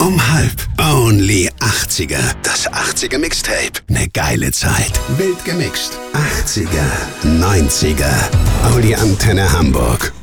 Um 12. Only 80er. Das 80er Mixtape. Ne geile Zeit. Wild gemixt. 80er, 90er. Only Antenne Hamburg.